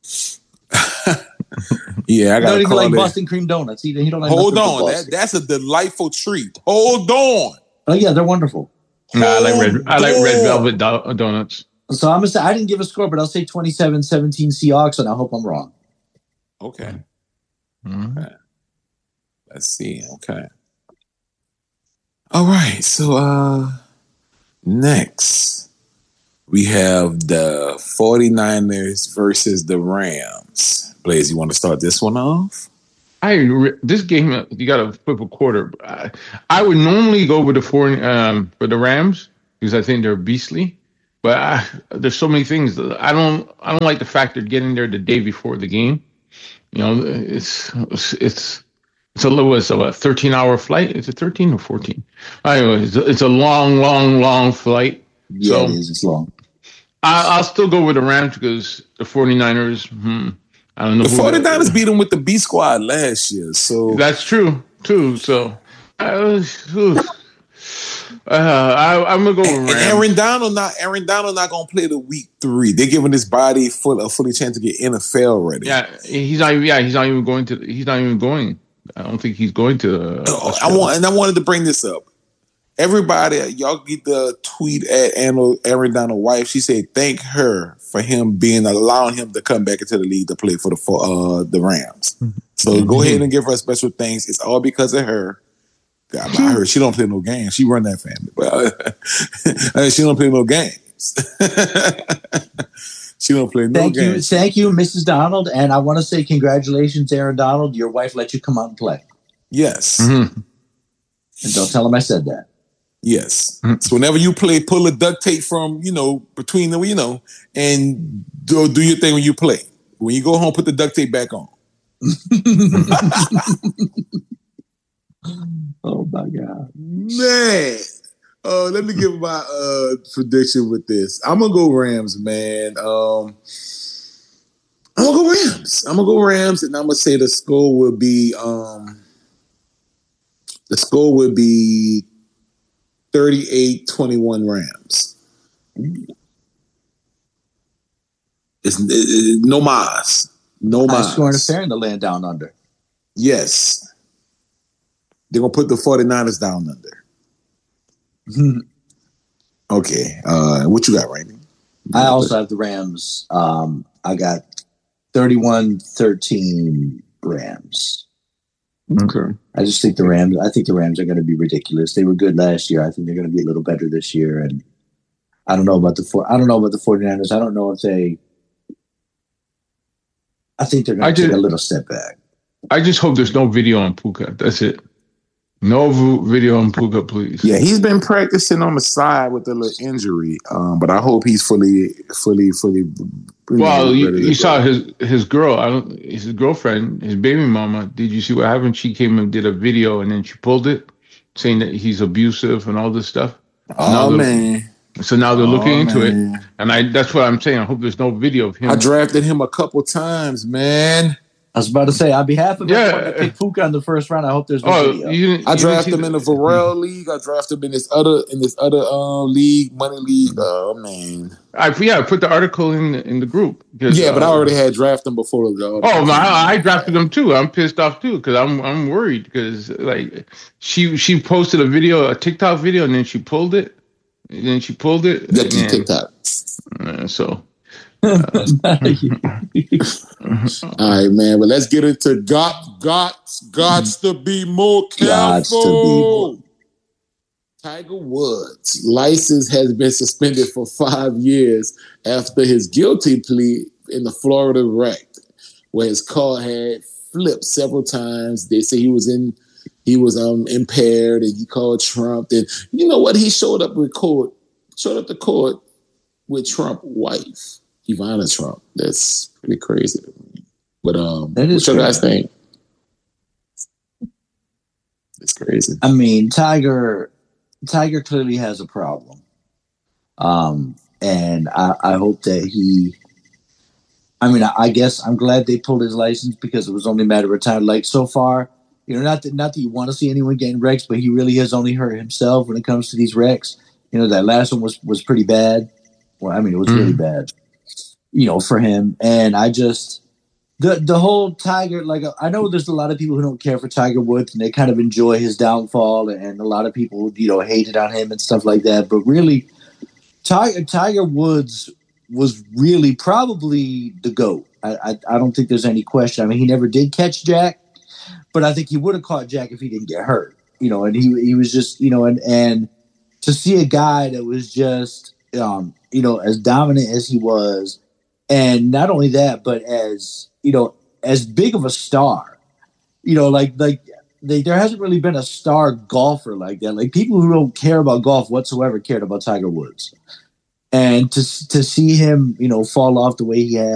Yeah, I got to call like it. Boston cream donuts. He, he don't like Hold on, that, that's a delightful treat. Hold on. Oh yeah, they're wonderful. Nah, I like red. I like red velvet do- donuts. So I'm gonna say I didn't give a score, but I'll say twenty-seven seventeen Seahawks, and I hope I'm wrong. Okay. Mm-hmm. Okay. Let's see. Okay. All right. So uh, next, we have the 49ers versus the Rams. Blaze, you want to start this one off? I this game you got to flip a quarter. I, I would normally go with the four um, for the Rams because I think they're beastly. But I, there's so many things that I don't. I don't like the fact they're getting there the day before the game. You know, it's it's it's a little. It's a thirteen hour flight. Is it thirteen or fourteen? Anyway, it's a, it's a long, long, long flight. Yeah, so it is. It's long. I, I'll still go with the Rams because the 49ers. Hmm, I don't know. The 49ers beat them with the B squad last year, so that's true too. So, I was, uh, I, I'm gonna go with and, and Aaron Donald. Not Aaron Donald not gonna play the week three. They're giving his body full a fully chance to get N F L ready. Yeah, he's not. Yeah, he's not even going to. He's not even going. I don't think he's going to. Uh, I want, and I wanted to bring this up. Everybody, y'all get the tweet at Aaron Donald's wife. She said, "Thank her for him being allowing him to come back into the league to play for the for uh, the Rams." Mm-hmm. So mm-hmm. go ahead and give her special thanks. It's all because of her. God, I heard she don't play no games. She run that family, but she don't play no games. She don't play no thank games. You, thank you, Missus Donald, and I want to say congratulations, Aaron Donald. Your wife let you come out and play. Yes, mm-hmm. And don't tell him I said that. Yes. Mm-hmm. So whenever you play, pull a duct tape from, you know, between them, you know, and do, do your thing when you play. When you go home, put the duct tape back on. Oh, my God. Man. Uh, let me give my uh, prediction with this. I'm going to go Rams, man. Um, I'm going to go Rams. I'm going to go Rams, and I'm going to say the score will be, um, the score will be thirty-eight twenty-one Rams. It's, it, it, no mas. No mas. High scoring affair in the land down under. Yes. They're going to put the 49ers down under. Mm-hmm. Okay. Uh, what you got, Randy? I also have the Rams. Um, I got thirty-one thirteen Rams. Okay. I just think the Rams, I think the Rams are going to be ridiculous. They were good last year. I think they're going to be a little better this year. And I don't know about the, I don't know about the 49ers. I don't know if they, I think they're going to take a little step back. I just hope there's no video on Puka. That's it. No video on Puka, please. Yeah, he's been practicing on the side with a little injury, um, but I hope he's fully, fully, fully. Well, you, you saw his his girl, I don't, his girlfriend, his baby mama. Did you see what happened? She came and did a video, and then she pulled it, saying that he's abusive and all this stuff. Oh man! So now they're looking oh, into man. it, and I that's what I'm saying. I hope there's no video of him. I drafted him a couple times, man. I was about to say, on behalf of yeah. everyone that picked Puka in the first round, I hope there's no oh, video. You didn't, I drafted him in the Varel League. I drafted him in this other in this other uh, league, money league. Oh man! I yeah, I put the article in in the group. Yeah, uh, but I already had drafted him before the. Oh, my, I drafted him too. I'm pissed off too because I'm I'm worried because like she she posted a video, a TikTok video, and then she pulled it. And then she pulled it. That's and, TikTok. Uh, so. Uh, all right, man. But let's get into got got gots to be more careful. Be. Tiger Woods' license has been suspended for five years after his guilty plea in the Florida wreck, where his car had flipped several times. They say he was in, he was um impaired, and he called Trump. And you know what? He showed up with court, showed up to court with Trump's wife. Ivana Trump. That's pretty crazy. But um, what you guys think? It's crazy. I mean, Tiger, Tiger clearly has a problem, um, and I, I hope that he. I mean, I, I guess I'm glad they pulled his license because it was only a matter of time. Like so far, you know, not that not that you want to see anyone getting wrecks, but he really has only hurt himself when it comes to these wrecks. You know, that last one was was pretty bad. Well, I mean, it was mm. really bad. You know, for him. And I just, the the whole Tiger, like, I know there's a lot of people who don't care for Tiger Woods and they kind of enjoy his downfall, and a lot of people, you know, hated on him and stuff like that. But really, Tiger, Tiger Woods was really probably the GOAT. I, I, I don't think there's any question. I mean, he never did catch Jack, but I think he would have caught Jack if he didn't get hurt. You know, and he he was just, you know, and and to see a guy that was just, um, you know, as dominant as he was, and not only that, but as, you know, as big of a star, you know, like like they, there hasn't really been a star golfer like that. Like people who don't care about golf whatsoever cared about Tiger Woods, and to to see him, you know, fall off the way he had.